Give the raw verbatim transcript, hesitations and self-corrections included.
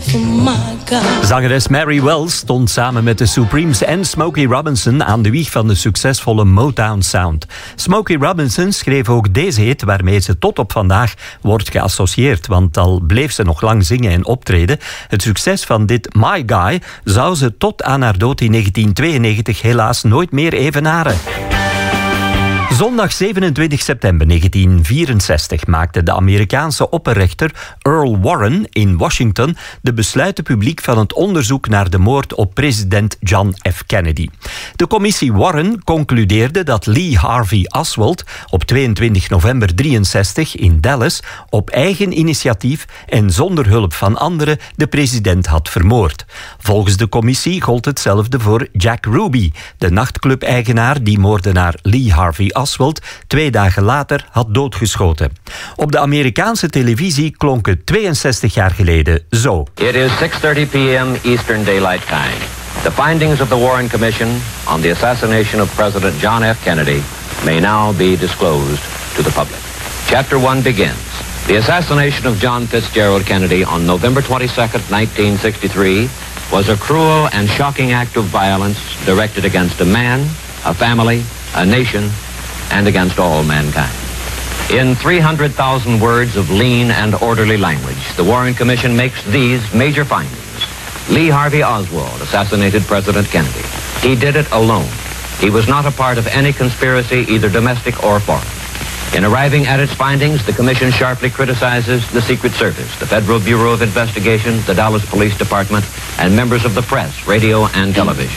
for my God. Zangeres Mary Wells stond samen met de Supremes en Smokey Robinson aan de wieg van de succesvolle Motown sound. Smokey Robinson schreef ook deze hit waarmee ze tot op vandaag wordt geassocieerd, want al bleef ze nog lang zingen en optreden. Het succes van dit My Guy zou ze tot aan haar dood in negentien tweeënnegentig helaas nooit meer evenaren. Zondag zevenentwintig september negentien vierenzestig maakte de Amerikaanse opperrechter Earl Warren in Washington de besluiten publiek van het onderzoek naar de moord op president John F. Kennedy. De commissie Warren concludeerde dat Lee Harvey Oswald op tweeëntwintig november drieënzestig in Dallas op eigen initiatief en zonder hulp van anderen de president had vermoord. Volgens de commissie gold hetzelfde voor Jack Ruby, de nachtclub-eigenaar die moordenaar Lee Harvey Oswald twee dagen later had doodgeschoten. Op de Amerikaanse televisie klonk het tweeënzestig jaar geleden zo. It is six thirty p m Eastern Daylight Time. The findings of the Warren Commission on the assassination of President John F. Kennedy may now be disclosed to the public. Chapter one begins. The assassination of John Fitzgerald Kennedy on November twenty-second, nineteen sixty-three was a cruel and shocking act of violence directed against a man, a family, a nation, and against all mankind. In three hundred thousand words of lean and orderly language, the Warren Commission makes these major findings. Lee Harvey Oswald assassinated President Kennedy. He did it alone. He was not a part of any conspiracy, either domestic or foreign. In arriving at its findings, the Commission sharply criticizes the Secret Service, the Federal Bureau of Investigation, the Dallas Police Department, and members of the press, radio, and television.